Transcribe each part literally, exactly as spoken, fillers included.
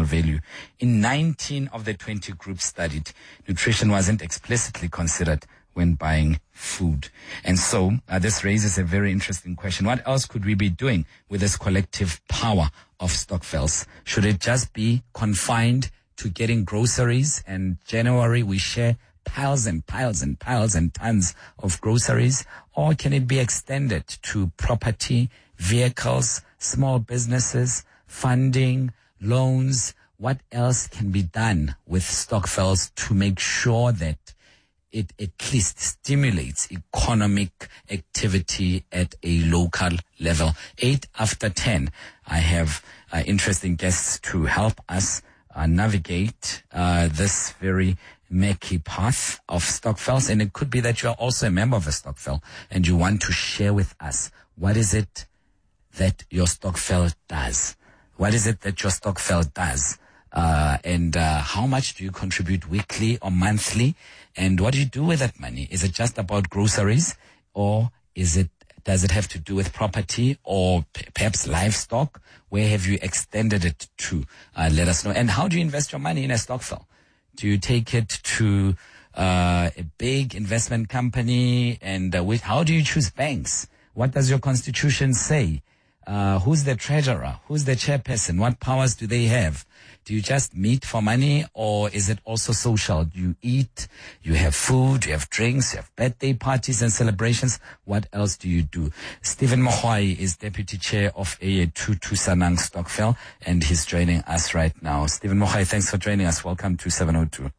nutritional value. In nineteen of the twenty groups studied, nutrition wasn't explicitly considered when buying food. And so uh, this raises a very interesting question. What else could we be doing with this collective power of Stokvels? Should it just be confined to getting groceries, and January we share piles and piles and piles and tons of groceries? Or can it be extended to property, vehicles, small businesses, funding, loans? What else can be done with Stokvels to make sure that it at least stimulates economic activity at a local level? Eight after ten, I have uh, interesting guests to help us uh, navigate uh, this very murky path of Stokvels. And it could be that you are also a member of a Stokvel and you want to share with us, what is it that your Stokvel does? What is it that your Stokvel does? Uh, and uh, how much do you contribute weekly or monthly? And what do you do with that money? Is it just about groceries, or is it, does it have to do with property or p- perhaps livestock? Where have you extended it to? Uh, let us know. And how do you invest your money in a Stokvel? Do you take it to uh, a big investment company? And uh, with, how do you choose banks? What does your constitution say? Uh, who's the treasurer? Who's the chairperson? What powers do they have? Do you just meet for money, or is it also social? Do you eat, you have food, you have drinks, you have birthday parties and celebrations? What else do you do? Stephen Mogoy is Deputy Chair of A A two Thusanang Stokvel, and he's joining us right now. Stephen Mogoy, thanks for joining us. Welcome to seven oh two.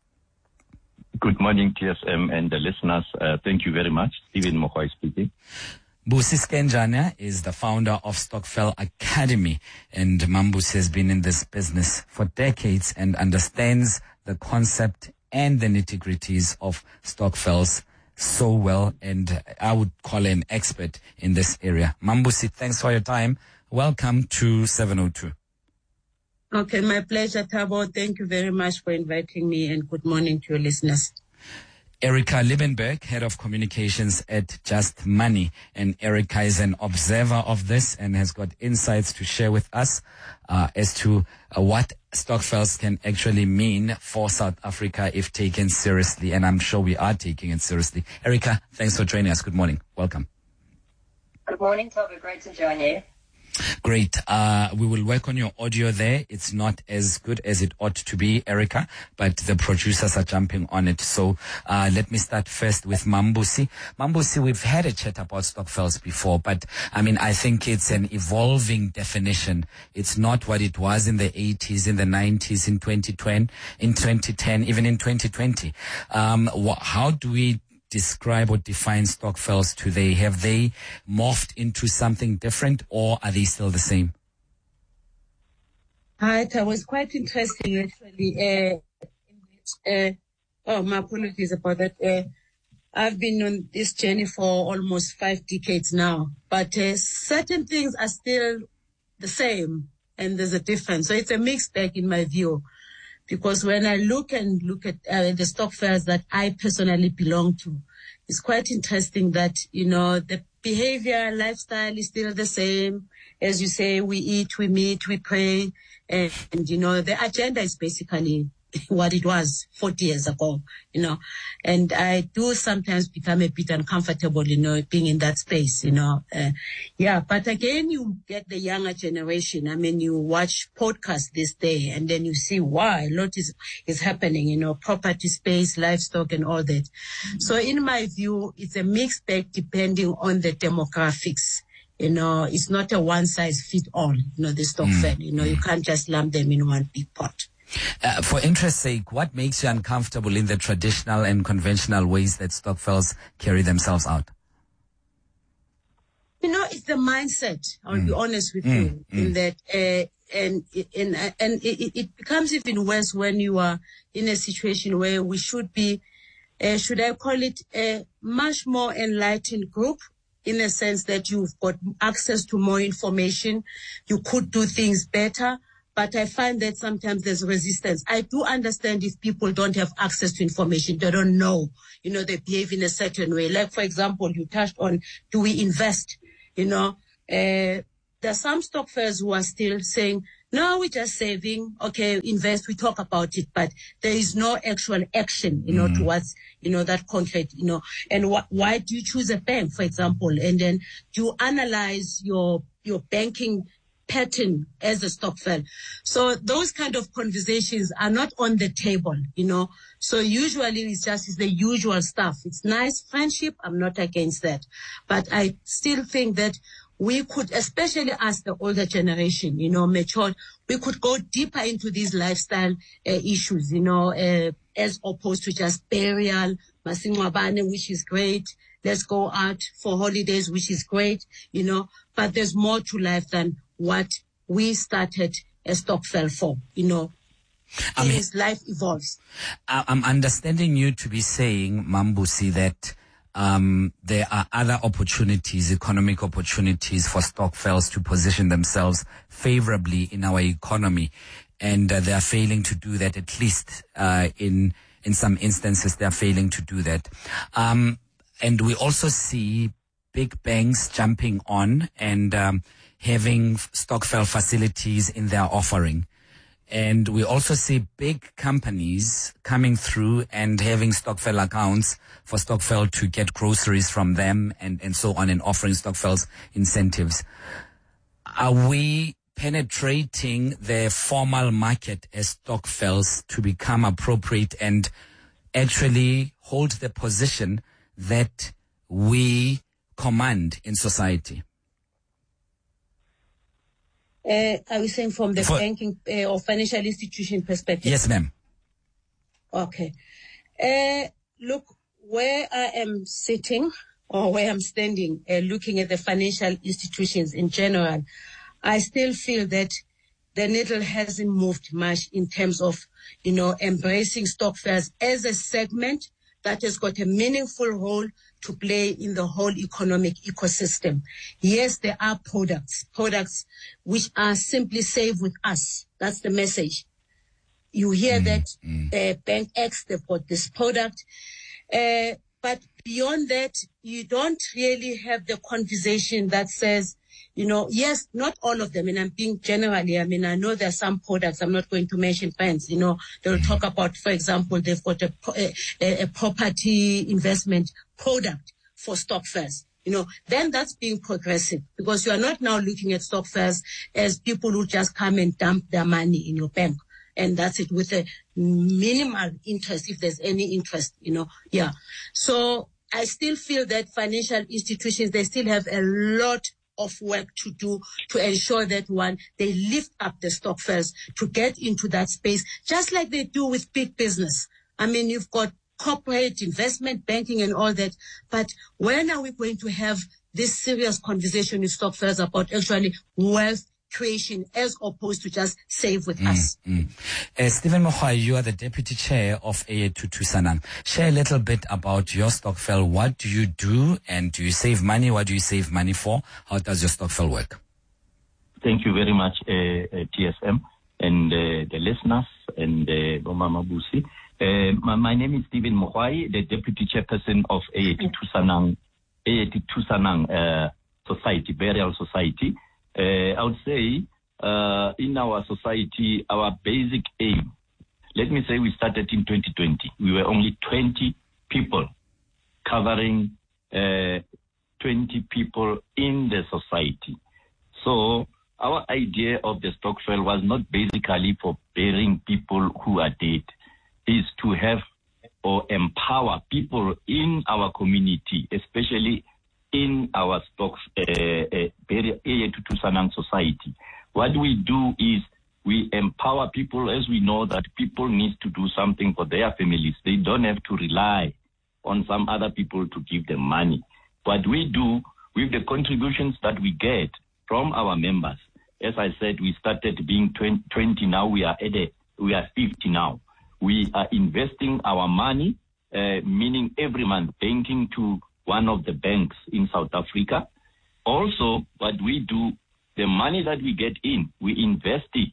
Good morning, T S M and the listeners. Uh, thank you very much. Stephen Mogoy speaking. Mbusi Skenjana is the founder of Stokvel Academy, and Mambusi has been in this business for decades and understands the concept and the nitty-gritties of Stokvels so well, and I would call her an expert in this area. Mambusi, thanks for your time. Welcome to seven oh two. Okay, my pleasure, Thabo. Thank you very much for inviting me, and good morning to your listeners. Erica Liebenberg, Head of Communications at Just Money. And Erica is an observer of this and has got insights to share with us uh, as to uh, what Stokvels can actually mean for South Africa if taken seriously. And I'm sure we are taking it seriously. Erica, thanks for joining us. Good morning. Welcome. Good morning, Toby. Great to join you. Great. Uh, we will work on your audio there. It's not as good as it ought to be, Erica, but the producers are jumping on it. So uh, let me start first with Mambusi. Mambusi, we've had a chat about Stokvels before, but I mean, I think it's an evolving definition. It's not what it was in the eighties, in the nineties, in twenty ten, in twenty ten, even in twenty twenty. Um, wh- how do we describe or define Stokvels today? Have they morphed into something different, or are they still the same? Hi, it was quite interesting actually. Uh, uh, oh, my apologies about that. Uh, I've been on this journey for almost five decades now, but uh, certain things are still the same, and there's a difference. So it's a mixed bag in my view. Because when I look and look at uh, the Stokvels that I personally belong to, it's quite interesting that, you know, the behavior, lifestyle is still the same. As you say, we eat, we meet, we pray. And, and you know, the agenda is basically what it was forty years ago, you know. And I do sometimes become a bit uncomfortable, you know, being in that space, you know. Uh, yeah, but again, you get the younger generation. I mean, you watch podcasts this day and then you see why a lot is, is happening, you know, property space, livestock and all that. Mm-hmm. So in my view, it's a mixed bag depending on the demographics. You know, it's not a one size fit all, you know, the Stokvel, mm-hmm. you know, you can't just lump them in one big pot. Uh, for interest's sake, what makes you uncomfortable in the traditional and conventional ways that Stokvels carry themselves out? You know, it's the mindset. I'll mm. be honest with mm. you, mm. in that, uh, and and and it, it becomes even worse when you are in a situation where we should be, uh, should I call it, a much more enlightened group, in a sense that you've got access to more information, you could do things better. But I find that sometimes there's resistance. I do understand if people don't have access to information, they don't know, you know, they behave in a certain way. Like, for example, you touched on, do we invest? You know, uh, there are some Stokvels who are still saying, no, we're just saving. Okay, invest. We talk about it, but there is no actual action, you know, Mm. towards, you know, that concrete, you know. And wh- why do you choose a bank, for example? And then do you analyze your your banking pattern as a stokvel? So those kind of conversations are not on the table, you know. So usually it's just it's the usual stuff. It's nice friendship. I'm not against that, but I still think that we could, especially as the older generation, you know, matured, we could go deeper into these lifestyle uh, issues, you know, uh, as opposed to just burial, masingwabane, which is great. Let's go out for holidays, which is great, you know, but there's more to life than what we started a stokvel for, you know. I mean, Things, life evolves. I- I'm understanding you to be saying, Mambusi, that um, there are other opportunities, economic opportunities for stokvels to position themselves favorably in our economy, and uh, they are failing to do that. At least uh, in in some instances, they are failing to do that. Um, and we also see big banks jumping on and um, having stokvel facilities in their offering. And we also see big companies coming through and having stokvel accounts for stokvel to get groceries from them and, and so on, and offering stokvels incentives. Are we penetrating the formal market as stokvels to become appropriate and actually hold the position that we command in society? Uh, are we saying from the For- banking uh, or financial institution perspective? Yes, ma'am. Okay. Uh, look, where I am sitting or where I'm standing, uh, looking at the financial institutions in general, I still feel that the needle hasn't moved much in terms of, you know, embracing stokvels as a segment that has got a meaningful role to play in the whole economic ecosystem. Yes, there are products, products which are simply save with us. That's the message. You hear Mm, that mm. uh, Bank X, they've got this product. Uh, but beyond that, you don't really have the conversation that says, you know, yes, not all of them, and I'm being generally, I mean, I know there are some products, I'm not going to mention brands, you know, they'll Mm. talk about, for example, they've got a, pro- a, a property investment product for stokvels. You know, then that's being progressive, because you are not now looking at stokvels as people who just come and dump their money in your bank. And that's it, with a minimal interest, if there's any interest, you know. Yeah. So I still feel that financial institutions, they still have a lot of work to do to ensure that, one, they lift up the stokvels to get into that space, just like they do with big business. I mean, you've got corporate investment banking and all that, but when are we going to have this serious conversation with stokvels about actually wealth creation as opposed to just save with us? Mm. Uh, Stephen Mokhwai, you are the deputy chair of A A two Thusanang. Share a little bit about your stokvel. What do you do, and do you save money? What do you save money for? How does your stokvel work? Thank you very much, uh, uh, T S M, and uh, the listeners, and uh, Boma Mabusi. Uh, my, my name is Stephen Mokhwai, the deputy chairperson of A A two Thusanang, A A two Thusanang uh, Society, Burial Society. Uh, I would say uh, in our society, our basic aim, let me say we started in twenty twenty. We were only twenty people covering uh, twenty people in the society. So our idea of the stokvel was not basically for burying people who are dead, is to have or empower people in our community, especially in our stocks, uh, uh, A A two Thusanang Society. What we do is we empower people, as we know that people need to do something for their families. They don't have to rely on some other people to give them money. What we do with the contributions that we get from our members, as I said, we started being twenty, now we are at a, we are fifty now. We are investing our money, uh, meaning every month banking to one of the banks in South Africa. Also, what we do, the money that we get in, we invest it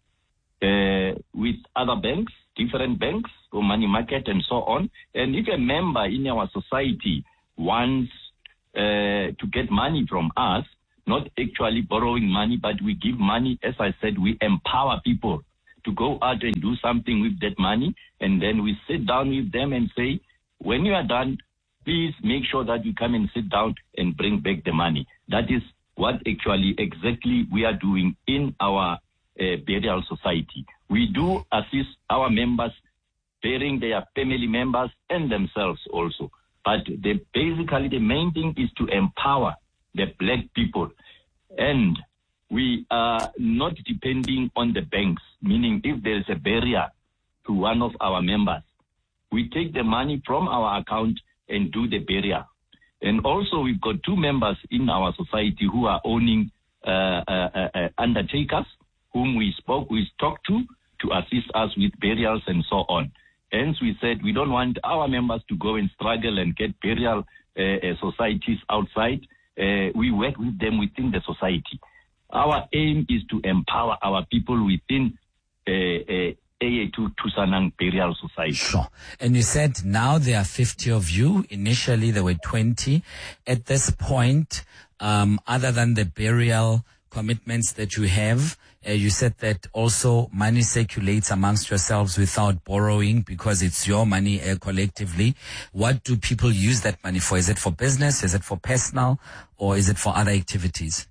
uh, with other banks, different banks, or money market and so on. And if a member in our society wants uh, to get money from us, not actually borrowing money, but we give money. As I said, we empower people to go out and do something with that money. And then we sit down with them and say, when you are done, please make sure that you come and sit down and bring back the money. That is what actually exactly we are doing in our uh, burial society. We do assist our members burying their family members and themselves also. But the, basically the main thing is to empower the black people. And we are not depending on the banks, meaning if there is a barrier to one of our members, we take the money from our account and do the burial. And also we've got two members in our society who are owning uh, uh, uh, undertakers, whom we spoke, we talked to, to assist us with burials and so on. Hence we said we don't want our members to go and struggle and get burial uh, uh, societies outside. Uh, we work with them within the society. Our aim is to empower our people within uh, uh, A A two Thusanang Burial Society. Sure. And you said now there are fifty of you. Initially there were twenty. At this point, um, other than the burial commitments that you have, uh, you said that also money circulates amongst yourselves without borrowing because it's your money uh, collectively. What do people use that money for? Is it for business? Is it for personal? Or is it for other activities?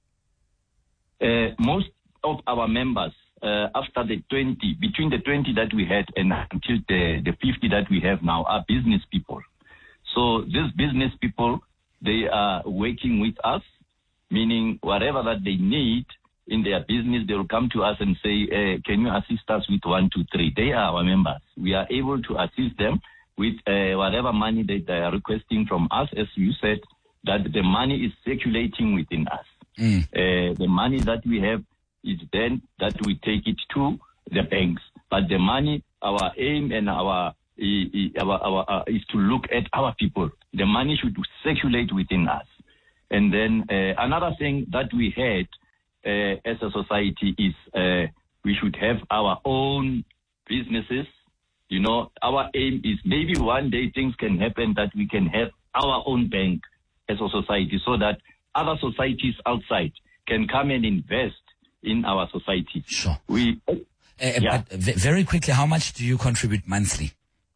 Uh, most of our members, uh, after the twenty, between the twenty that we had and until the, the fifty that we have now, are business people. So these business people, they are working with us, meaning whatever that they need in their business, they will come to us and say, uh, can you assist us with one, two, three? They are our members. We are able to assist them with uh, whatever money that they are requesting from us. As you said, that the money is circulating within us. Mm. Uh, the money that we have is then that we take it to the banks. But the money, our aim and our, uh, our, our uh, is to look at our people. The money should circulate within us. And then uh, another thing that we had uh, as a society is uh, we should have our own businesses. You know, our aim is maybe one day things can happen that we can have our own bank as a society so that other societies outside can come and invest in our society. Sure. We, uh, yeah. But very quickly, how much do you contribute monthly?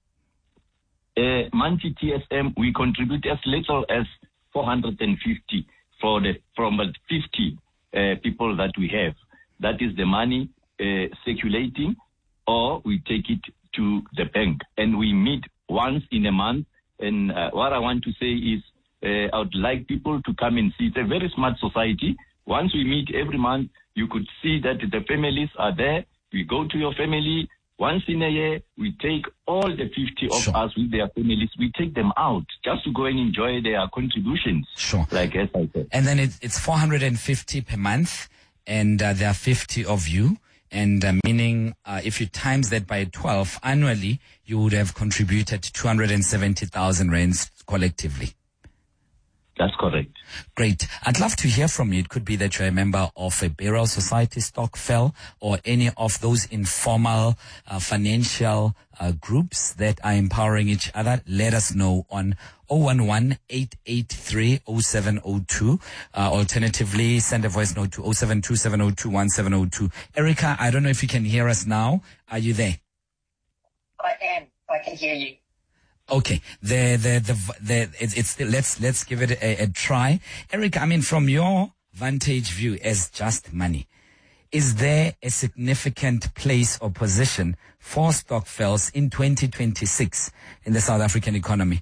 Uh, monthly T S M, we contribute as little as four hundred fifty for the, from the fifty uh, people that we have. That is the money uh, circulating, or we take it to the bank. And we meet once in a month. And uh, what I want to say is, Uh, I would like people to come and see. It's a very smart society. Once we meet every month, you could see that the families are there. We go to your family. Once in a year, we take all the fifty of sure. us with their families. We take them out just to go and enjoy their contributions. Sure. Like as I said. And then it's, it's four hundred fifty per month, and uh, there are fifty of you. And uh, meaning uh, if you times that by twelve annually, you would have contributed two hundred seventy thousand rands collectively. That's correct. Great. I'd love to hear from you. It could be that you're a member of a burial society, Stokvel, or any of those informal uh, financial uh, groups that are empowering each other. Let us know on zero one one, eight eight three, zero seven zero two. Uh, alternatively, send a voice note to zero seven two, seven zero two, one seven zero two. Erica, I don't know if you can hear us now. Are you there? I am. I can hear you. Okay, the, the, the, the, it's, it's, let's, let's give it a, a try. Eric, I mean, from your vantage view as Just Money, is there a significant place or position for Stokvels in twenty twenty-six in the South African economy?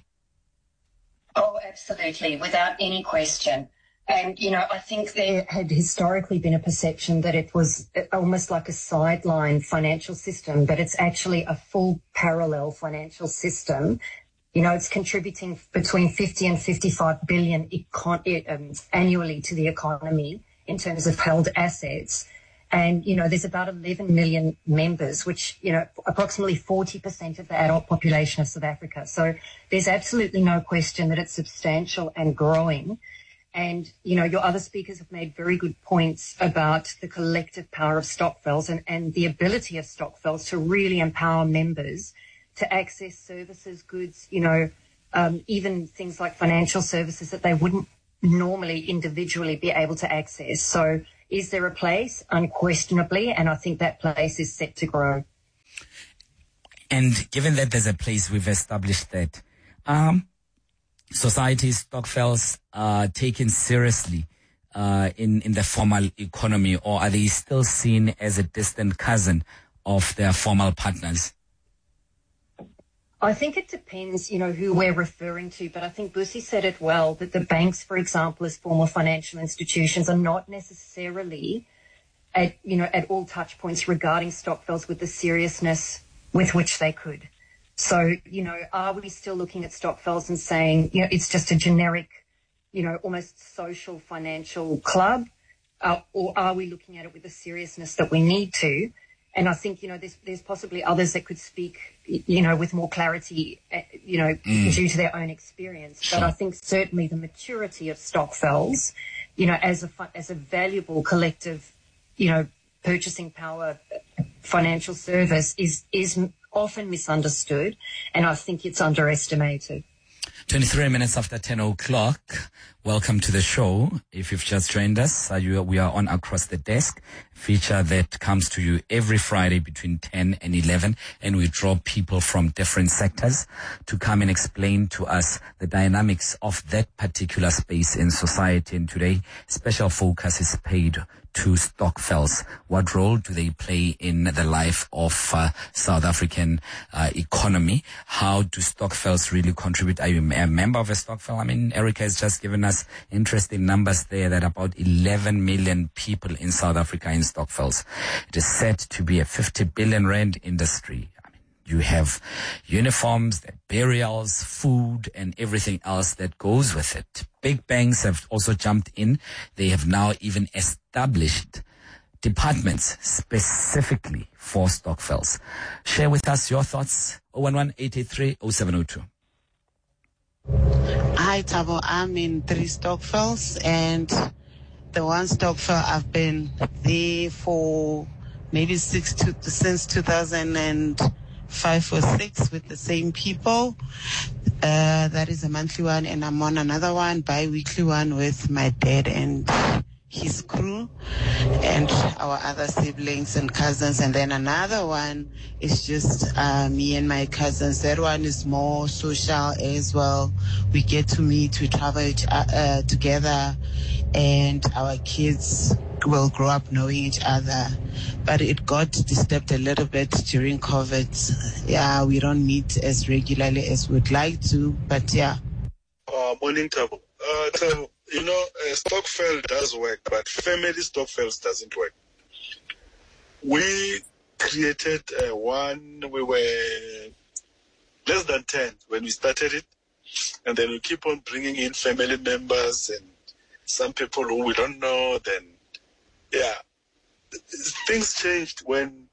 Oh, absolutely, without any question. And, you know, I think there had historically been a perception that it was almost like a sideline financial system, but it's actually a full parallel financial system. You know, it's contributing between fifty and fifty-five billion econ- um, annually to the economy in terms of held assets. And, you know, there's about eleven million members, which, you know, approximately forty percent of the adult population of South Africa. So there's absolutely no question that it's substantial and growing. And, you know, your other speakers have made very good points about the collective power of Stokvels and, and the ability of Stokvels to really empower members to access services, goods, you know, um, even things like financial services that they wouldn't normally individually be able to access. So is there a place? Unquestionably, and I think that place is set to grow. And given that there's a place, we've established that um, society's stokvels are taken seriously uh, in, in the formal economy, or are they still seen as a distant cousin of their formal partners? I think it depends, you know, who we're referring to, but I think Busi said it well, that the banks, for example, as formal financial institutions are not necessarily at, you know, at all touch points regarding stokvels with the seriousness with which they could. So, you know, are we still looking at stokvels and saying, you know, it's just a generic, you know, almost social financial club, uh, or are we looking at it with the seriousness that we need to? And I think, you know, there's, there's possibly others that could speak, you know, with more clarity, uh, you know, mm. due to their own experience. Sure. But I think certainly the maturity of stokvels, you know, as a, as a valuable collective, you know, purchasing power financial service is, is often misunderstood, and I think it's underestimated. twenty-three minutes after ten o'clock. Welcome to the show. If you've just joined us, uh, you, we are on Across the Desk, feature that comes to you every Friday between ten and eleven, and we draw people from different sectors to come and explain to us the dynamics of that particular space in society. And today, special focus is paid to stokvels. What role do they play in the life of uh, South African uh, economy? How do stokvels really contribute? Are you a member of a stokvel? I mean, Erica has just given us interesting numbers there that about eleven million people in South Africa in stokvels. It is said to be a fifty billion rand industry. I mean, you have uniforms, the burials, food, and everything else that goes with it. Big banks have also jumped in. They have now even established departments specifically for stokvels. Share with us your thoughts. zero one one, eight eight three, zero seven zero two. Hi, Tabo. I'm in three stokvels, and the one stokvel I've been there for maybe six to, since two thousand five or six with the same people. Uh, that is a monthly one, and I'm on another one, bi-weekly one with my dad and his crew and our other siblings and cousins. And then another one is just uh, me and my cousins. That one is more social as well. We get to meet, we travel each, uh, together, and our kids will grow up knowing each other. But it got disturbed a little bit during COVID. Yeah, we don't meet as regularly as we'd like to, but yeah. Uh, morning, Tabo. Uh, Tabo, you know, uh, stokvel does work, but family stokvels doesn't work. We created uh, one, we were less than ten when we started it, and then we keep on bringing in family members and some people who we don't know. Then, yeah, things changed when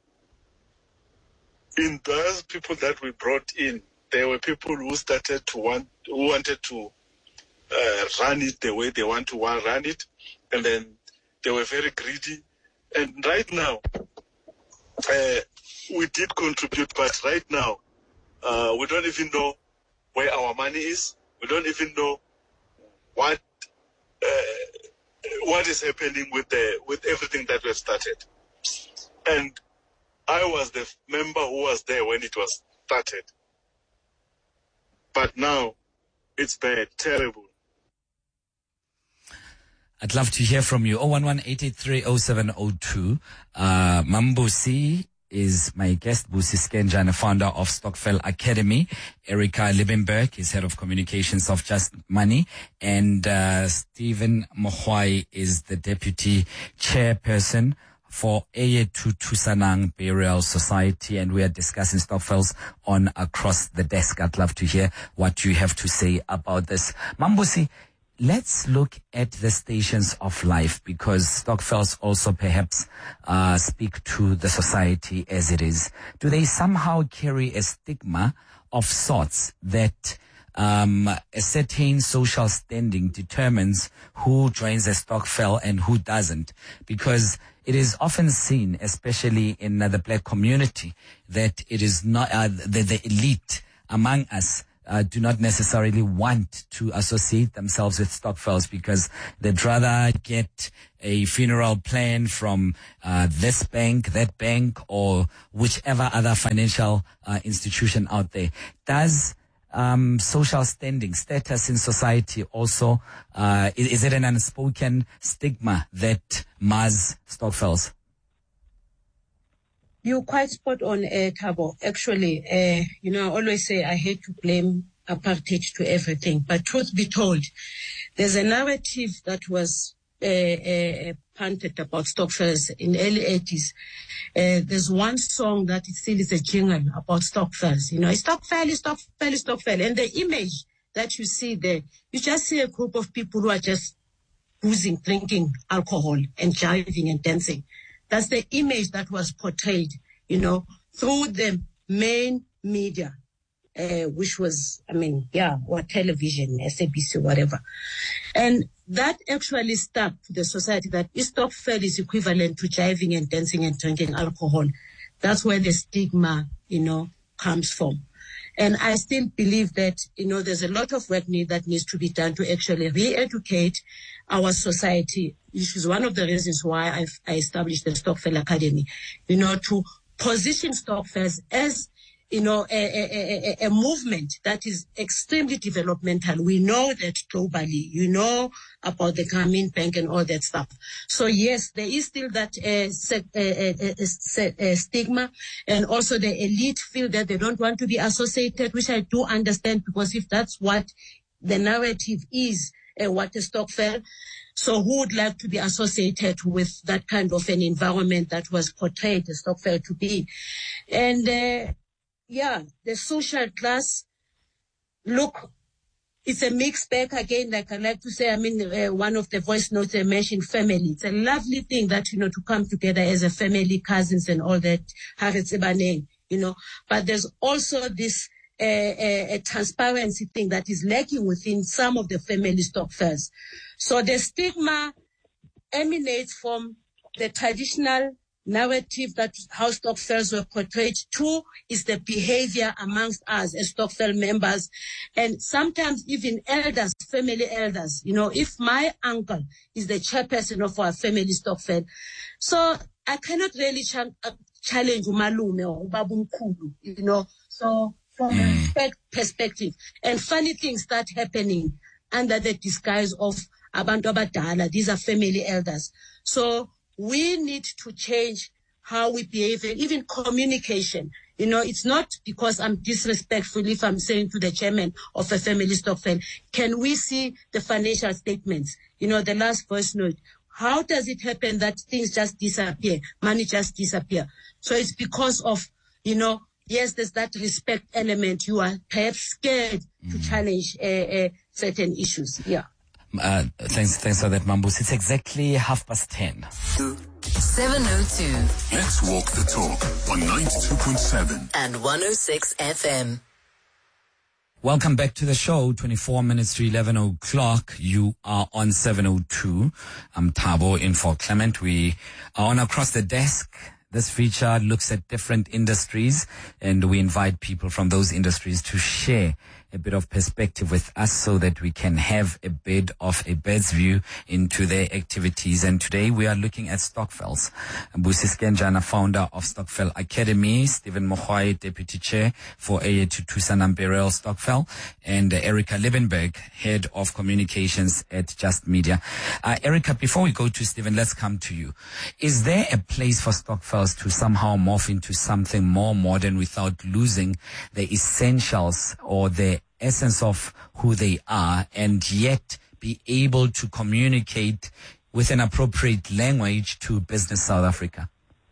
in those people that we brought in, there were people who started to want, who wanted to uh, run it the way they want to run it, and then they were very greedy. And right now, uh, we did contribute, but right now, uh, we don't even know where our money is. We don't even know what uh, what is happening with the with everything that we've started. And I was the member who was there when it was started. But now, it's bad, terrible. I'd love to hear from you. zero one one, eight eight three, zero seven zero two. Uh, Mambusi is my guest. Busi Skenjana, founder of Stokvel Academy. Erica Liebenberg is head of communications of Just Money. And uh, Stephen Mohwai is the deputy chairperson for Eyetu Thusanang Burial Society, and we are discussing stokvels on Across the Desk. I'd love to hear what you have to say about this. Mambusi, let's look at the stations of life, because stokvels also perhaps uh, speak to the society as it is. Do they somehow carry a stigma of sorts that um, a certain social standing determines who joins a stokvel and who doesn't? Because it is often seen, especially in uh, the black community, that it is not uh, the, the elite among us uh, do not necessarily want to associate themselves with stokvels because they'd rather get a funeral plan from uh, this bank, that bank, or whichever other financial uh, institution out there. Does um, social standing, status in society also, uh, is, is it an unspoken stigma that mars stokvels? You're quite spot on, uh, Thabo. Actually, uh, you know, I always say I hate to blame apartheid to everything, but truth be told, there's a narrative that was uh, uh, punted about stokvels in the early eighties. Uh, there's one song that it still is a jingle about stokvels. You know, stokvel, stokvel, stokvel. And the image that you see there, you just see a group of people who are just boozing, drinking alcohol and jiving and dancing. That's the image that was portrayed, you know, through the main media, uh, which was, I mean, yeah, or television, S A B C, whatever. And that actually stuck to the society that stokvel is equivalent to jiving and dancing and drinking alcohol. That's where the stigma, you know, comes from. And I still believe that, you know, there's a lot of work need, that needs to be done to actually re-educate our society, which is one of the reasons why I've, I established the Stokvel Academy, you know, to position stokvels as, you know, a, a, a, a movement that is extremely developmental. We know that globally, you know about the Grameen Bank and all that stuff. So yes, there is still that uh, set, uh, uh, uh, stigma, and also the elite feel that they don't want to be associated, which I do understand, because if that's what the narrative is, uh, what a stokvel, so who would like to be associated with that kind of an environment that was portrayed the stokvel to be? And uh, yeah, the social class, look, it's a mixed bag again, like I like to say. I mean, uh, one of the voice notes I mentioned family. It's a lovely thing that, you know, to come together as a family, cousins and all that, you know. But there's also this uh, uh, a transparency thing that is lacking within some of the family stokvels. So the stigma emanates from the traditional narrative that how stokvels were portrayed. Two is the behavior amongst us as stokvel members, and sometimes even elders, family elders. You know, if my uncle is the chairperson of our family stokvel, so I cannot really ch- uh, challenge umalume or ubabumkhulu, you know. So from a respect perspective, and funny things start happening under the disguise of abantu abadala. These are family elders. So we need to change how we behave, even communication. You know, it's not because I'm disrespectful if I'm saying to the chairman of a family stokvel, can we see the financial statements? You know, the last voice note. How does it happen that things just disappear, money just disappear? So it's because of, you know, yes, there's that respect element. You are perhaps scared mm. to challenge uh, uh, certain issues. Yeah. Uh, thanks, thanks for that, Mambus. It's exactly half past ten. seven oh two. Let's walk the talk on ninety-two point seven and one oh six F M. Welcome back to the show. twenty-four minutes to eleven o'clock. You are on seven oh two. I'm Thabo in for Clement. We are on Across the Desk. This feature looks at different industries, and we invite people from those industries to share a bit of perspective with us so that we can have a bit of a bird's view into their activities. And today we are looking at stokvels. Busi Skenjana, founder of Stokvel Academy, Stephen Mokhwai, deputy chair for A A two Thusanang Burial Stokvel, and uh, Erica Liebenberg, head of communications at Just Media. Uh, Erica, before we go to Stephen, let's come to you. Is there a place for stokvels to somehow morph into something more modern without losing the essentials or the essence of who they are, and yet be able to communicate with an appropriate language to Business South Africa?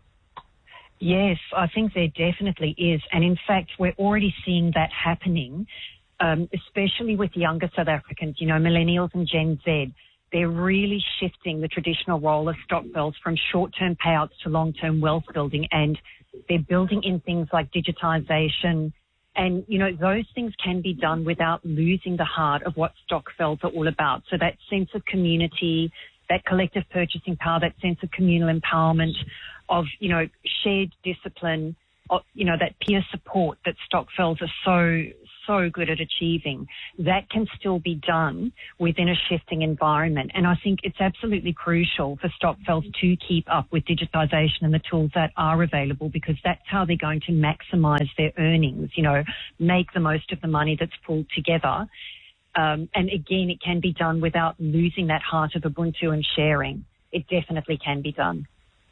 Yes, I think there definitely is. And in fact, we're already seeing that happening, um, especially with younger South Africans, you know, millennials and Gen Z. They're really shifting the traditional role of stokvels from short-term payouts to long-term wealth building, and they're building in things like digitization. And, you know, those things can be done without losing the heart of what stokvels are all about. So that sense of community, that collective purchasing power, that sense of communal empowerment, of, you know, shared discipline, of, you know, that peer support that stokvels are so, so good at achieving, that can still be done within a shifting environment. And I think it's absolutely crucial for stokvels to keep up with digitisation and the tools that are available, because that's how they're going to maximise their earnings, you know, make the most of the money that's pulled together. Um, and again, it can be done without losing that heart of Ubuntu and sharing. It definitely can be done.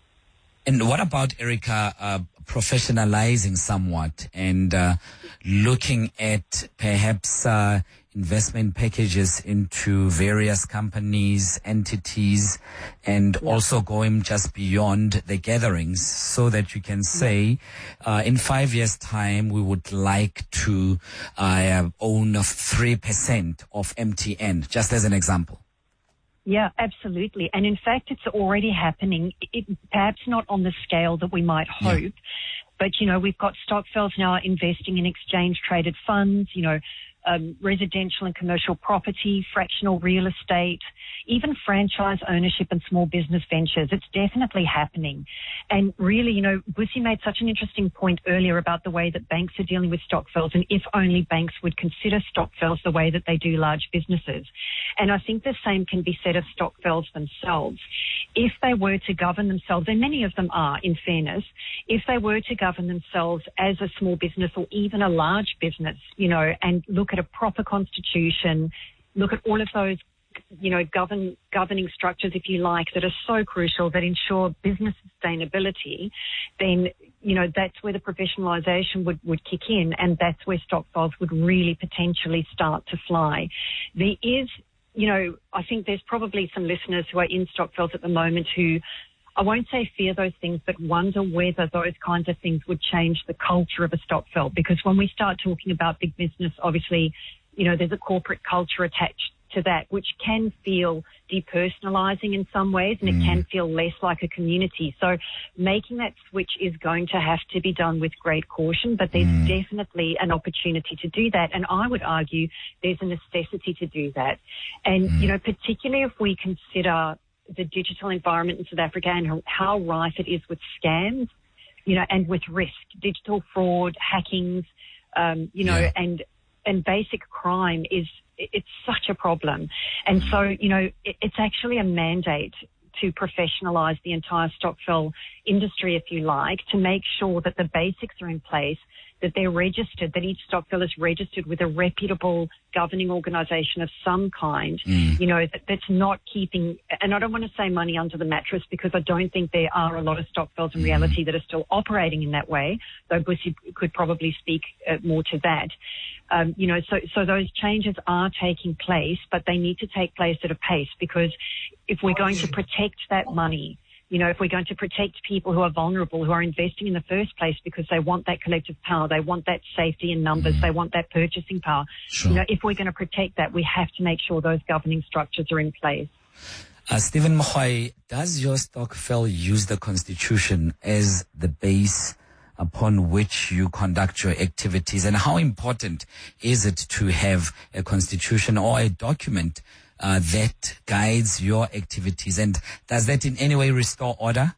And what about, Erica, uh, professionalizing somewhat and uh, looking at perhaps uh, investment packages into various companies, entities, and yeah. also going just beyond the gatherings, so that you can say, uh, in five years' time, we would like to uh, own three percent of M T N, just as an example? Yeah, absolutely. And in fact, it's already happening, it, perhaps not on the scale that we might hope, yeah. but, you know, we've got stokvels now investing in exchange-traded funds, you know, um, residential and commercial property, fractional real estate, even franchise ownership and small business ventures. It's definitely happening. And really, you know, Busi made such an interesting point earlier about the way that banks are dealing with stokvels, and if only banks would consider stokvels the way that they do large businesses. And I think the same can be said of stokvels themselves. If they were to govern themselves, and many of them are, in fairness, if they were to govern themselves as a small business or even a large business, you know, and look at a proper constitution, look at all of those, you know, govern, governing structures, if you like, that are so crucial, that ensure business sustainability, then, you know, that's where the professionalisation would, would kick in, and that's where stokvels would really potentially start to fly. There is, you know, I think there's probably some listeners who are in stokvels at the moment who, I won't say fear those things, but wonder whether those kinds of things would change the culture of a stokvel. Because when we start talking about big business, obviously, you know, there's a corporate culture attached to that, which can feel depersonalizing in some ways, and mm. it can feel less like a community. So making that switch is going to have to be done with great caution, but there's mm. definitely an opportunity to do that. And I would argue there's a necessity to do that. And, mm. you know, particularly if we consider the digital environment in South Africa and how rife it is with scams, you know, and with risk, digital fraud, hackings, um, you know, yeah. and, and basic crime is, it's such a problem. And so, you know, it, it's actually a mandate to professionalise the entire stokvel industry, if you like, to make sure that the basics are in place, that they're registered, that each stokvel is registered with a reputable governing organisation of some kind, mm. you know, that, that's not keeping, and I don't want to say money under the mattress, because I don't think there are a lot of stokvels in reality that are still operating in that way, though Busi could probably speak uh, more to that. Um, you know, so, so those changes are taking place, but they need to take place at a pace, because if we're going to protect that money, you know, if we're going to protect people who are vulnerable, who are investing in the first place because they want that collective power, they want that safety in numbers, mm. they want that purchasing power. Sure. You know, if we're going to protect that, we have to make sure those governing structures are in place. Uh, Stephen Mogoy, does your stokvel use the Constitution as the base upon which you conduct your activities? And how important is it to have a constitution or a document uh, that guides your activities? And does that in any way restore order?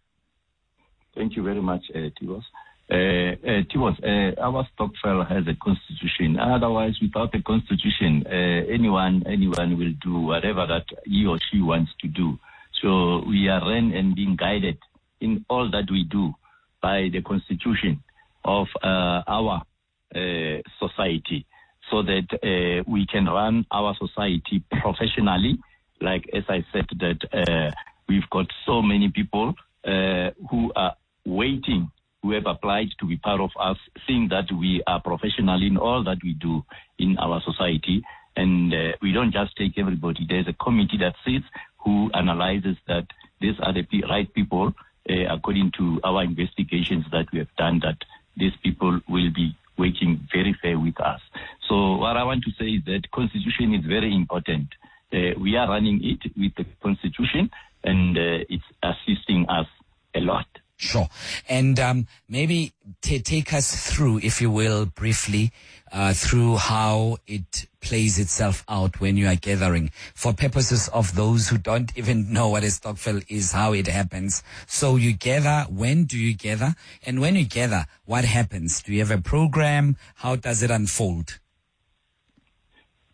Thank you very much, uh, Tiwos. Uh, uh, Tiwos, uh, our stokvel has a constitution. Otherwise, without a constitution, uh, anyone anyone will do whatever that he or she wants to do. So we are run and being guided in all that we do by the constitution of uh, our uh, society, so that uh, we can run our society professionally. Like, as I said, that uh, we've got so many people uh, who are waiting, who have applied to be part of us, seeing that we are professional in all that we do in our society. And uh, we don't just take everybody. There's a committee that sits who analyzes that these are the right people, Uh, according to our investigations that we have done, that these people will be working very fair with us. So what I want to say is that Constitution is very important. Uh, we are running it with the Constitution, and uh, it's assisting us a lot. Sure. And um, maybe t- take us through, if you will, briefly, uh, through how it plays itself out when you are gathering, for purposes of those who don't even know what a stokvel is, how it happens. So you gather, when do you gather? And when you gather, what happens? Do you have a program? How does it unfold?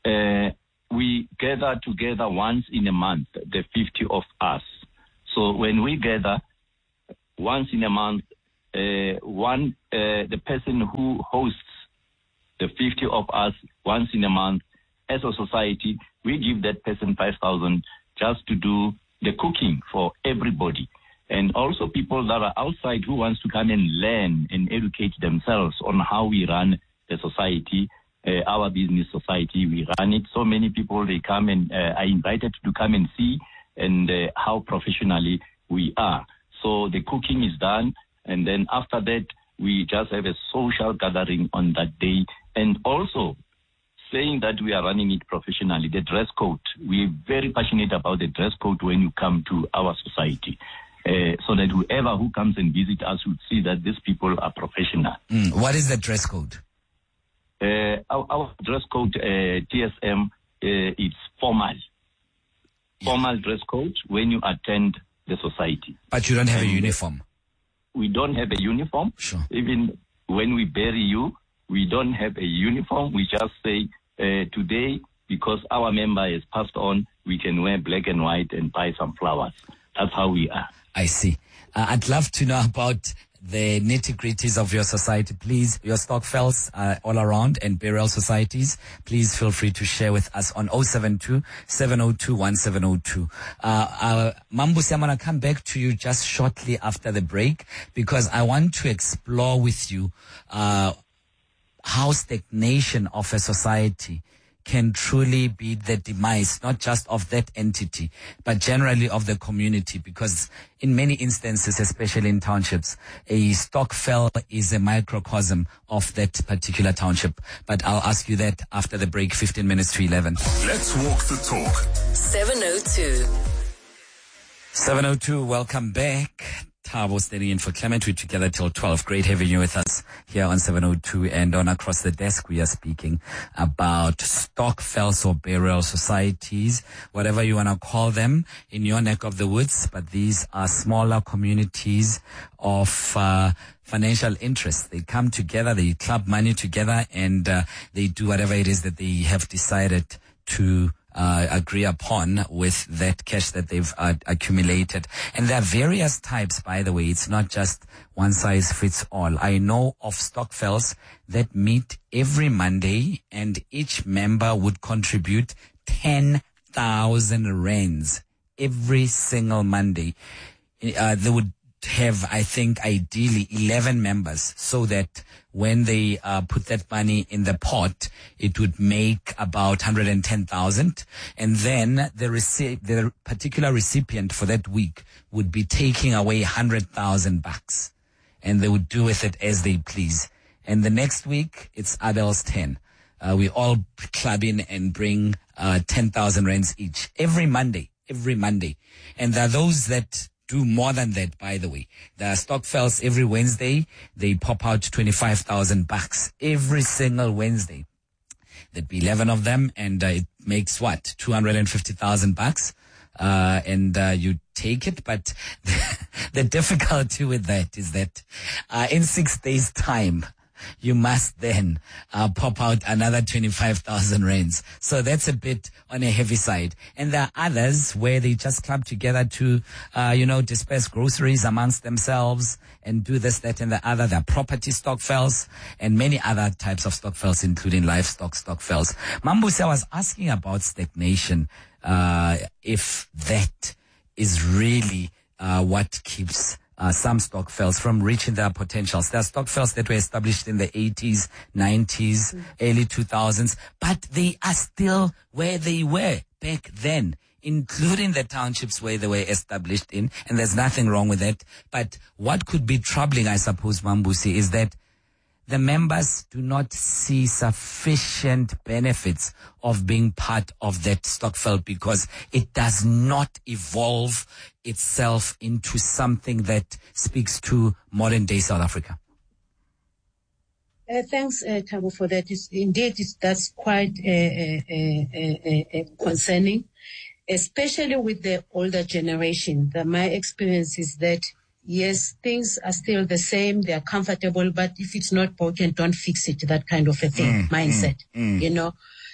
uh, we gather together once in a month, the fifty of us. So when we gather once in a month, uh, one uh, the person who hosts the fifty of us once in a month, as a society, we give that person five thousand just to do the cooking for everybody. And also people that are outside who wants to come and learn and educate themselves on how we run the society, uh, our business society, we run it. So many people, they come and uh, are invited to come and see and uh, how professionally we are. So the cooking is done. And then after that, we just have a social gathering on that day. And also saying that we are running it professionally, the dress code, we're very passionate about the dress code when you come to our society. Uh, so that whoever who comes and visit us would see that these people are professional. Mm. What is the dress code? Uh, our, our dress code, uh, T S M, uh, it's formal. Yeah. Formal dress code when you attend the society. But you don't have and a uniform? We don't have a uniform. Sure. Even when we bury you, we don't have a uniform. We just say, uh, today, because our member has passed on, we can wear black and white and buy some flowers. That's how we are. I see. Uh, I'd love to know about the nitty-gritties of your society. Please, your Stokvels uh, all around and burial societies, please feel free to share with us on oh seven two, seven oh two, one seven oh two. Uh, uh, Mambusi, I'm going to come back to you just shortly after the break because I want to explore with you uh, how stagnation of a society can truly be the demise, not just of that entity, but generally of the community, because in many instances, especially in townships, a Stokvel is a microcosm of that particular township. But I'll ask you that after the break, fifteen minutes to eleven. Let's walk the talk. seven oh two. seven oh two, welcome back. Thabo standing in for Clement. We're together till twelve. Great having you with us here on seven oh two, and on Across the Desk we are speaking about Stokvels or burial societies, whatever you want to call them in your neck of the woods, but these are smaller communities of uh, financial interest. They come together, they club money together, and uh, they do whatever it is that they have decided to Uh, agree upon with that cash that they've uh, accumulated. And there are various types, by the way. It's not just one size fits all. I know of Stokvels that meet every Monday, and each member would contribute ten thousand rands every single Monday. Uh, they would have, I think, ideally eleven members, so that when they uh, put that money in the pot, it would make about one hundred ten thousand, and then the reci- the particular recipient for that week would be taking away one hundred thousand bucks, and they would do with it as they please. And the next week, it's Adele's ten. Uh, we all club in and bring uh, ten thousand rands each every Monday, every Monday. And there are those that do more than that, by the way. The Stokvels every Wednesday, they pop out twenty-five thousand bucks every single Wednesday. There'd be eleven of them, and uh, it makes what? two hundred fifty thousand bucks. Uh, and, uh, you take it. But the, the difficulty with that is that, uh, in six days time, you must then uh, pop out another twenty-five thousand rands. So that's a bit on a heavy side. And there are others where they just club together to, uh, you know, disperse groceries amongst themselves and do this, that, and the other. There are property Stokvels and many other types of Stokvels, including livestock Stokvels. Mambusi, I was asking about stagnation, uh, if that is really uh, what keeps Uh, some Stokvels from reaching their potentials. There are Stokvels that were established in the eighties, nineties, mm. early two thousands, but they are still where they were back then, including the townships where they were established in, and there's nothing wrong with that. But what could be troubling, I suppose, Mambusi, is that the members do not see sufficient benefits of being part of that Stokvel because it does not evolve itself into something that speaks to modern day South Africa. Uh, thanks, uh, Thabo, for that. It's, indeed, it's, that's quite uh, uh, uh, uh, concerning, especially with the older generation. The, my experience is that yes, things are still the same. They are comfortable, but if it's not broken, don't fix it. That kind of a thing, mm, mindset, mm, mm. you know.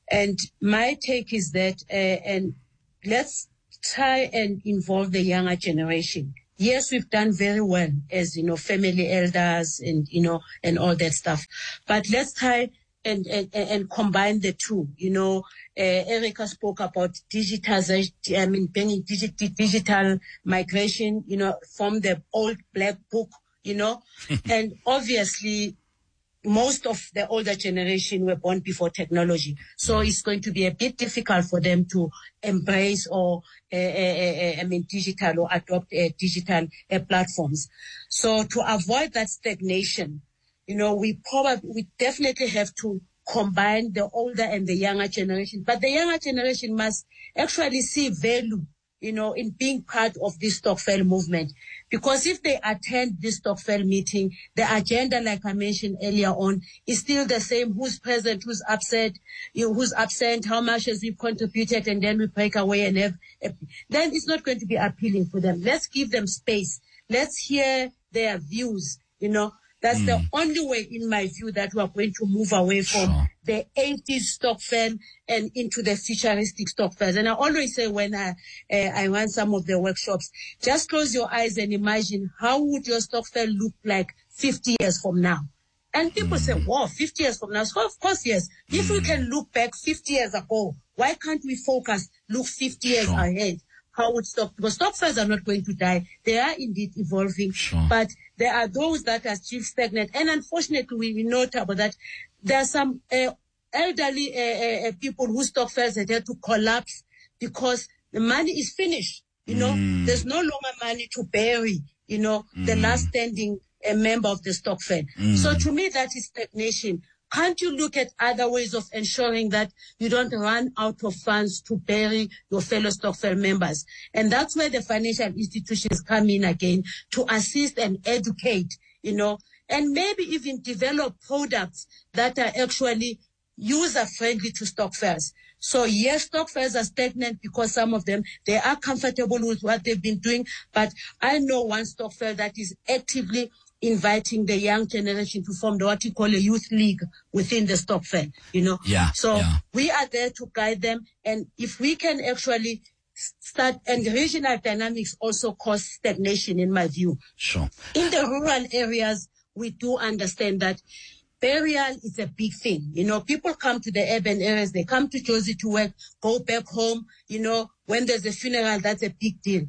And my take is that, uh, and let's try and involve the younger generation. Yes, we've done very well as, you know, family elders and, you know, and all that stuff. But let's try and, and, and combine the two. You know, uh, Erica spoke about digitization, I mean, bringing digi- digital migration, you know, from the old black book, you know, and obviously most of the older generation were born before technology. So it's going to be a bit difficult for them to embrace or, uh, uh, uh, I mean, digital or adopt uh, digital uh, platforms. So to avoid that stagnation, you know, we probably, we definitely have to combine the older and the younger generation. But the younger generation must actually see value, you know, in being part of this Stokvel movement. Because if they attend this Stokvel meeting, the agenda, like I mentioned earlier on, is still the same. Who's present, who's upset, you know, who's absent, how much has we contributed, and then we break away and have, a, then it's not going to be appealing for them. Let's give them space. Let's hear their views, you know. That's mm. the only way, in my view, that we are going to move away from sure. the eighties Stokvel and into the futuristic Stokvel. And I always say when I uh, I run some of the workshops, just close your eyes and imagine how would your Stokvel look like fifty years from now. And people mm. say, wow, fifty years from now. So of course, yes. Mm. If we can look back fifty years ago, why can't we focus, look fifty years sure. ahead? How would stock, because Stokvels are not going to die. They are indeed evolving, sure. but there are those that are still stagnant. And unfortunately, we note about that. There are some uh, elderly uh, uh, people whose Stokvels had had to collapse because the money is finished. You know, mm. there's no longer money to bury, you know, mm. the last standing uh, member of the Stokvel. Mm. So to me, that is stagnation. Can't you look at other ways of ensuring that you don't run out of funds to bury your fellow Stokvel members? And that's where the financial institutions come in again to assist and educate, you know, and maybe even develop products that are actually user-friendly to Stokvels. So yes, Stokvels are stagnant because some of them, they are comfortable with what they've been doing. But I know one Stokvel that is actively inviting the young generation to form the, what you call a youth league within the Stokvel, you know. Yeah, so yeah. we are there to guide them. And if we can actually start, and regional dynamics also cause stagnation, in my view. Sure. In the rural areas, we do understand that burial is a big thing. You know, people come to the urban areas, they come to Jozi to work, go back home. You know, when there's a funeral, that's a big deal.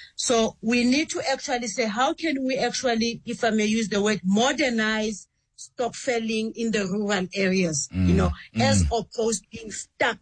So we need to actually say, how can we actually, if I may use the word, modernize Stokveling in the rural areas, mm. you know, mm. as opposed to being stuck,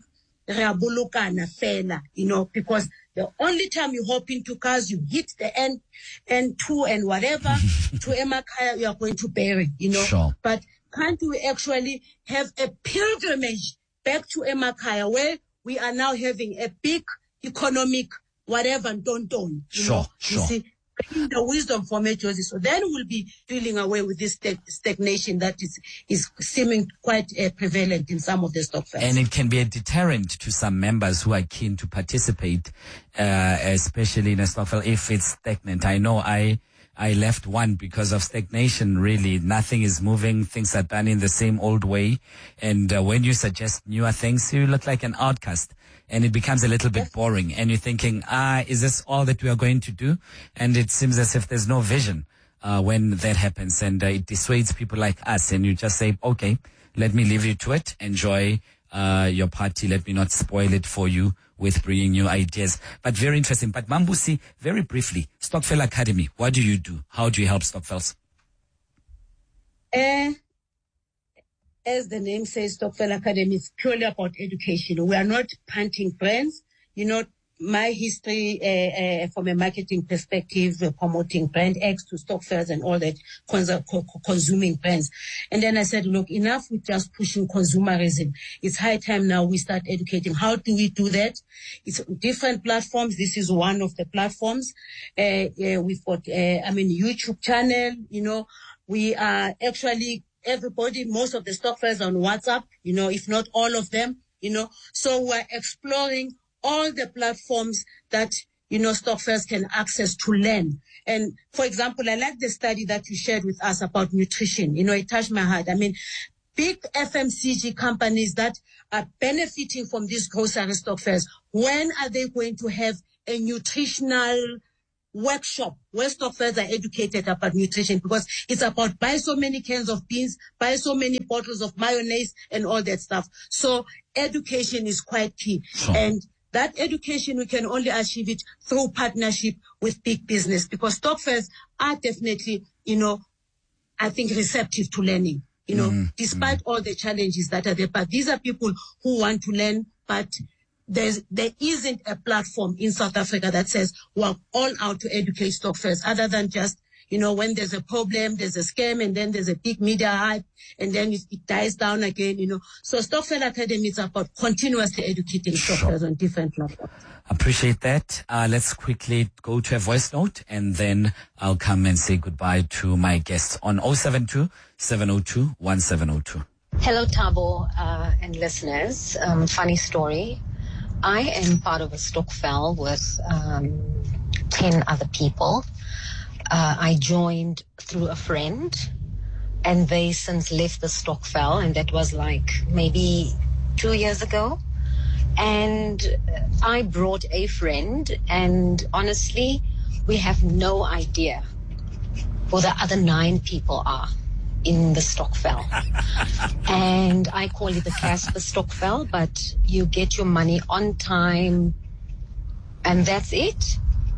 you know, because the only time you hop into cars, you hit the end, end two and whatever, to Emakaya, you are going to bury, you know. Sure. But can't we actually have a pilgrimage back to Emakaya where we are now having a big economic whatever, don't don't. You sure, know, sure. You see, bringing the wisdom from Jozi. So then we'll be dealing away with this stag- stagnation that is is seeming quite uh, prevalent in some of the Stokvels. And it can be a deterrent to some members who are keen to participate, uh, especially in a Stokvel if it's stagnant. I know I I left one because of stagnation. Really, nothing is moving. Things are done in the same old way. And uh, when you suggest newer things, you look like an outcast. And it becomes a little bit boring. And you're thinking, ah, is this all that we are going to do? And it seems as if there's no vision uh, when that happens. And uh, it dissuades people like us. And you just say, okay, let me leave you to it. Enjoy uh, your party. Let me not spoil it for you with bringing new ideas. But very interesting. But Mambusi, very briefly, Stokvel Academy, what do you do? How do you help Stokvels? Uh, As the name says, Stokvel Academy is purely about education. We are not punting brands. You know, my history uh, uh, from a marketing perspective, uh, promoting brand X to Stokvels and all that, cons- co- consuming brands. And then I said, look, enough with just pushing consumerism. It's high time now we start educating. How do we do that? It's different platforms. This is one of the platforms. Uh, uh, we've got, uh, I mean, YouTube channel, you know, we are actually everybody, most of the Stokvels on WhatsApp, you know, if not all of them, you know. So we're exploring all the platforms that, you know, Stokvels can access to learn. And for example, I like the study that you shared with us about nutrition. You know, it touched my heart. I mean, big F M C G companies that are benefiting from these grocery stock fairs, when are they going to have a nutritional workshop where stock fairs are educated about nutrition? Because it's about buy so many cans of beans, buy so many bottles of mayonnaise and all that stuff. So education is quite key. Sure. And that education, we can only achieve it through partnership with big business, because stock fairs are definitely, you know, I think receptive to learning, you know, mm, despite mm. all the challenges that are there. But these are people who want to learn, but there's, there isn't a platform in South Africa that says we're all out to educate stock fairs, other than just, you know, when there's a problem, there's a scam, and then there's a big media hype, and then it, it dies down again, you know. So Stockfell Academy is about continuously educating Sure. stock fairs on different platforms. Appreciate that. Uh, let's quickly go to a voice note, and then I'll come and say goodbye to my guests on oh seven two, seven oh two, one seven oh two. Hello, Thabo, uh, and listeners. Um, funny story. I am part of a Stockfell with um, ten other people. Uh, I joined through a friend, and they since left the Stockfell, and that was like maybe two years ago. And I brought a friend, and honestly, we have no idea who the other nine people are in the Stockfell. And I call it the Casper Stockfell, but you get your money on time, and that's it.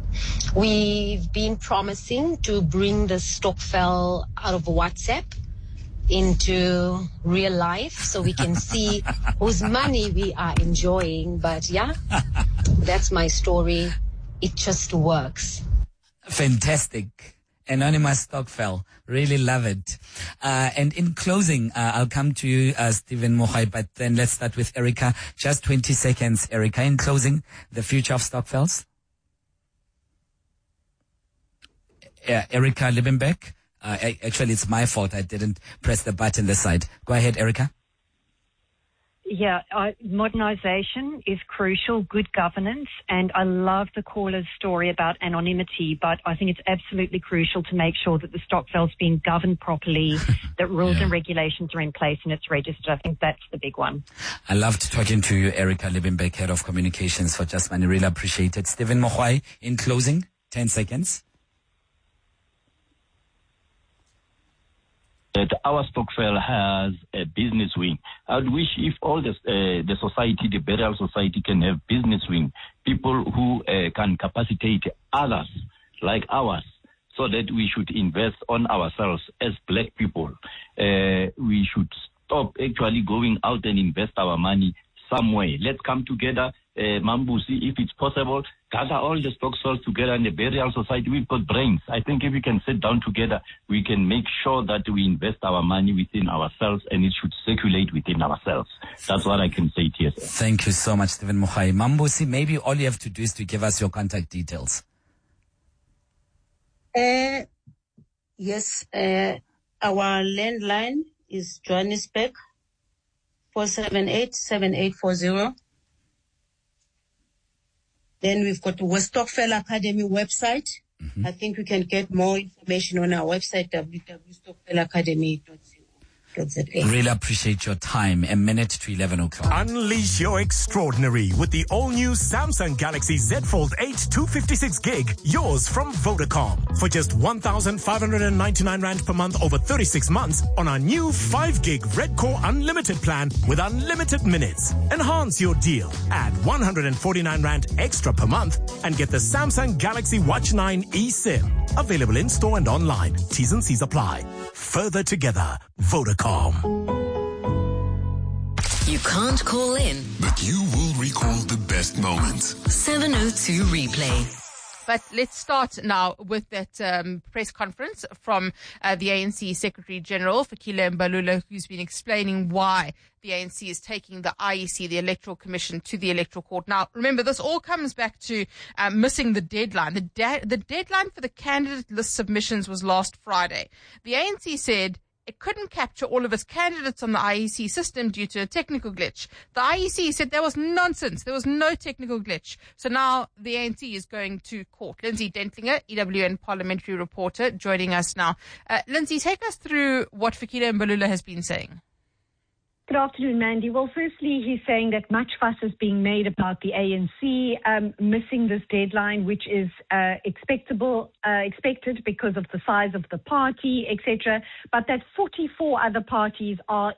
We've been promising to bring the Stockfell out of WhatsApp into real life so we can see whose money we are enjoying. But yeah, that's my story. It just works. Fantastic. Anonymous Stockfell. Really love it. Uh, and in closing, uh, I'll come to you, uh, Stephen Mohai, but then let's start with Erica. Just twenty seconds, Erica. In closing, the future of Stockfells? Yeah, Erica Liebenbeck. Uh, actually, it's my fault. I didn't press the button this side. Go ahead, Erica. Yeah, uh, modernization is crucial, good governance, and I love the caller's story about anonymity, but I think it's absolutely crucial to make sure that the Stockfell's being governed properly, that rules yeah. and regulations are in place and it's registered. I think that's the big one. I loved talking to you, Erica Liebenbeck, Head of Communications for Just Money. Really appreciate it. Stephen Mohai, in closing, ten seconds. That our Stockfell has a business wing. I'd wish if all the, uh, the society, the burial society, can have business wing, people who uh, can capacitate others like ours, so that we should invest on ourselves as black people. Uh, we should stop actually going out and invest our money somewhere. Let's come together, uh, Mambusi, if it's possible, gather all the Stockfells together in the burial society. We've got brains. I think if we can sit down together, we can make sure that we invest our money within ourselves, and it should circulate within ourselves. That's what I can say, T S M. Thank you so much, Stephen Mohai. Mambusi, maybe all you have to do is to give us your contact details. Uh, yes, uh, our landline is Johannesburg, four seven eight, seven eight four zero. Then we've got the West Stockfell Academy website. Mm-hmm. I think we can get more information on our website, w w w dot stockfell academy dot co dot za. Really appreciate your time. A minute to eleven o'clock. Unleash your extraordinary with the all-new Samsung Galaxy Z Fold eight two fifty-six gig. Yours from Vodacom. For just one thousand five hundred ninety-nine rand per month over thirty-six months on our new five gig Red Core Unlimited plan with unlimited minutes. Enhance your deal. Add one hundred forty-nine rand extra per month and get the Samsung Galaxy Watch nine eSIM. Available in store and online. T's and C's apply. Further together. Vodacom. You can't call in, but you will recall the best moments. seven oh two replay. But let's start now with that um, press conference from uh, the A N C Secretary General, Fikile Mbalula, who's been explaining why the A N C is taking the I E C, the Electoral Commission, to the Electoral Court. Now, remember, this all comes back to uh, missing the deadline. The, da- the deadline for the candidate list submissions was last Friday. The A N C said it couldn't capture all of its candidates on the I E C system due to a technical glitch. The I E C said there was nonsense. There was no technical glitch. So now the A N C is going to court. Lindsay Dentlinger, E W N parliamentary reporter, joining us now. Uh, Lindsay, take us through what Fikile Mbalula has been saying. Good afternoon, Mandy. Well, firstly, he's saying that much fuss is being made about the A N C um, missing this deadline, which is uh, expectable, uh, expected because of the size of the party, et cetera, but that forty-four other parties are